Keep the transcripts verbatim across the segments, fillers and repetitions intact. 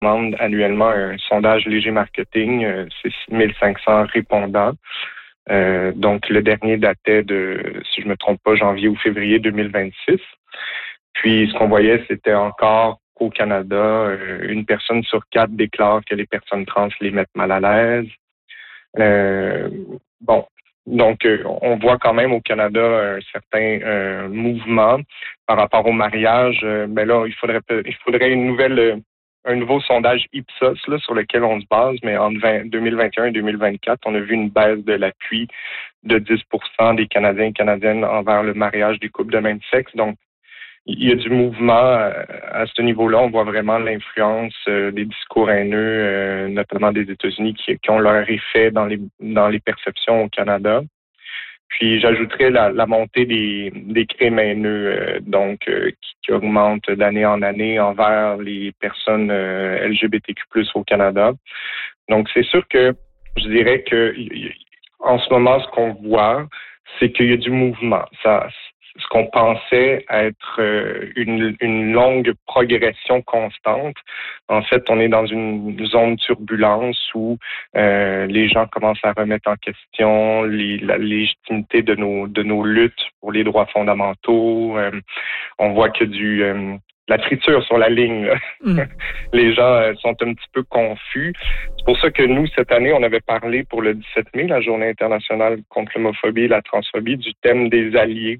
demande annuellement un sondage Léger Marketing. Euh, c'est six mille cinq cents répondants. Euh, donc, le dernier datait de, si je me trompe pas, janvier ou février deux mille vingt-six. Puis, ce qu'on voyait, c'était encore qu'au Canada, euh, une personne sur quatre déclare que les personnes trans les mettent mal à l'aise. Euh, bon, donc, euh, on voit quand même au Canada un certain euh, mouvement par rapport au mariage. Euh, mais là, il faudrait il faudrait une nouvelle, euh, un nouveau sondage Ipsos là, sur lequel on se base. Mais entre deux mille vingt et un et deux mille vingt-quatre, on a vu une baisse de l'appui de dix pour cent des Canadiens et Canadiennes envers le mariage des couples de même sexe. Donc, il y a du mouvement à ce niveau-là. On voit vraiment l'influence des discours haineux, notamment des États-Unis, qui, qui ont leur effet dans les dans les perceptions au Canada. Puis j'ajouterais la, la montée des, des crimes haineux, donc qui, qui augmentent d'année en année envers les personnes L G B T Q plus, au Canada. Donc c'est sûr que je dirais que en ce moment, ce qu'on voit, c'est qu'il y a du mouvement. Ça Ce qu'on pensait être une, une longue progression constante. En fait, on est dans une zone de turbulence où euh, les gens commencent à remettre en question les, la légitimité de nos de nos luttes pour les droits fondamentaux. Euh, on voit que du euh, la friture sur la ligne. Mmh. Les gens euh, sont un petit peu confus. C'est pour ça que nous, cette année, on avait parlé pour le dix-sept mai, la Journée internationale contre l'homophobie et la transphobie, du thème des alliés.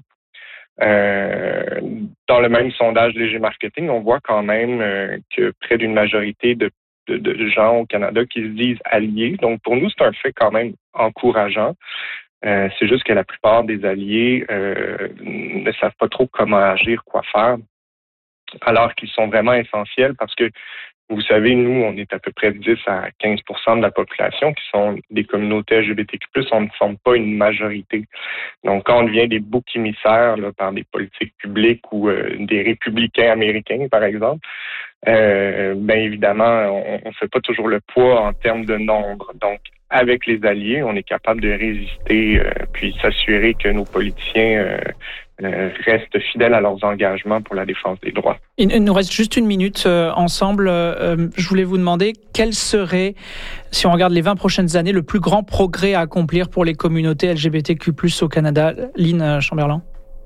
Euh, dans le même sondage Léger Marketing, on voit quand même euh, que près d'une majorité de, de, de gens au Canada qui se disent alliés. Donc, pour nous, c'est un fait quand même encourageant. Euh, c'est juste que la plupart des alliés euh, ne savent pas trop comment agir, quoi faire, alors qu'ils sont vraiment essentiels parce que, vous savez, nous, on est à peu près dix à quinze pour cent de la population qui sont des communautés L G B T Q plus, on ne forme pas une majorité. Donc, quand on devient des boucs émissaires là, par des politiques publiques ou euh, des républicains américains, par exemple, euh, bien évidemment, on ne fait pas toujours le poids en termes de nombre. Donc, avec les alliés, on est capable de résister euh, puis s'assurer que nos politiciens euh, euh, restent fidèles à leurs engagements pour la défense des droits. Il nous reste juste une minute euh, ensemble. Euh, je voulais vous demander quel serait, si on regarde les vingt prochaines années, le plus grand progrès à accomplir pour les communautés L G B T Q plus, au Canada. Lynn Chamberlain.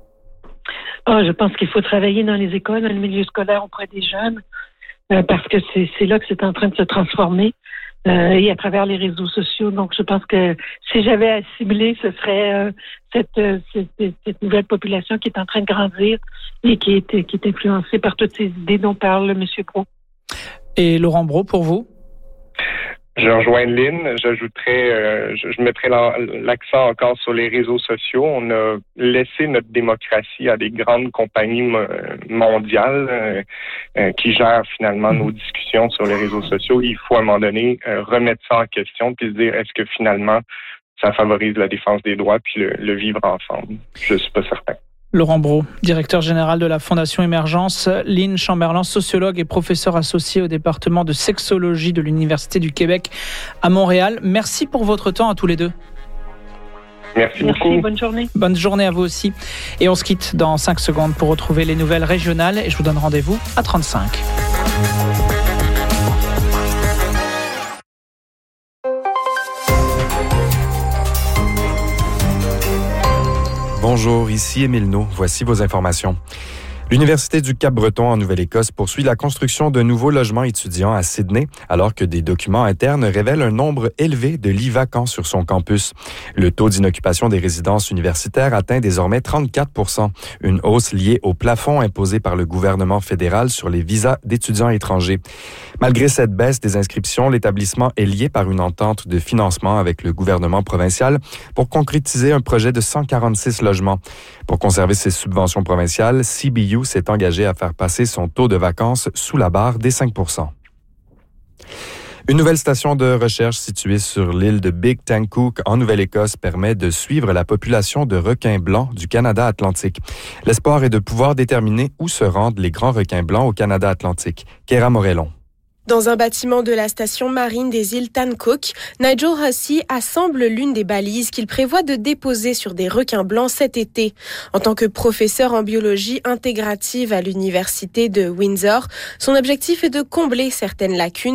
Oh, je pense qu'il faut travailler dans les écoles, dans le milieu scolaire auprès des jeunes, euh, parce que c'est, c'est là que c'est en train de se transformer. Euh, et à travers les réseaux sociaux. Donc, je pense que si j'avais à cibler, ce serait euh, cette, euh, cette, cette nouvelle population qui est en train de grandir et qui est, qui est influencée par toutes ces idées dont parle M. Brault. Et Laurent Brault, pour vous? Je rejoins Lynn. J'ajouterais, euh, je, je mettrais l'accent encore sur les réseaux sociaux. On a laissé notre démocratie à des grandes compagnies mondiales euh, euh, qui gèrent finalement nos discussions sur les réseaux sociaux. Il faut à un moment donné euh, remettre ça en question puis se dire est-ce que finalement ça favorise la défense des droits puis le, le vivre ensemble. Je suis pas certain. Laurent Brault, directeur général de la Fondation Émergence. Lynn Chamberlain, sociologue et professeur associé au département de sexologie de l'Université du Québec à Montréal. Merci pour votre temps à tous les deux. Merci, Merci beaucoup. Bonne journée. Bonne journée à vous aussi. Et on se quitte dans cinq secondes pour retrouver les nouvelles régionales. Et je vous donne rendez-vous à trente-cinq. Bonjour, ici Émile No. Voici vos informations. L'Université du Cap-Breton en Nouvelle-Écosse poursuit la construction de nouveaux logements étudiants à Sydney, alors que des documents internes révèlent un nombre élevé de lits vacants sur son campus. Le taux d'inoccupation des résidences universitaires atteint désormais trente-quatre pour cent, une hausse liée au plafond imposé par le gouvernement fédéral sur les visas d'étudiants étrangers. Malgré cette baisse des inscriptions, l'établissement est lié par une entente de financement avec le gouvernement provincial pour concrétiser un projet de cent quarante-six logements. Pour conserver ses subventions provinciales, C B U s'est engagé à faire passer son taux de vacances sous la barre des cinq pour cent. Une nouvelle station de recherche située sur l'île de Big Tankook en Nouvelle-Écosse permet de suivre la population de requins blancs du Canada Atlantique. L'espoir est de pouvoir déterminer où se rendent les grands requins blancs au Canada Atlantique. Kéra Morellon. Dans un bâtiment de la station marine des îles Tancook, Nigel Hussey assemble l'une des balises qu'il prévoit de déposer sur des requins blancs cet été. En tant que professeur en biologie intégrative à l'université de Windsor, son objectif est de combler certaines lacunes